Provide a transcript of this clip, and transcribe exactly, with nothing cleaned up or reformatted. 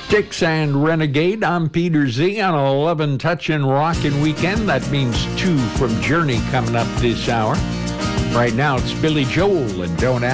Styx and Renegade. I'm Peter Z on eleven Touchin' Rockin' Weekend. That means two from Journey coming up this hour. Right now, it's Billy Joel and Don't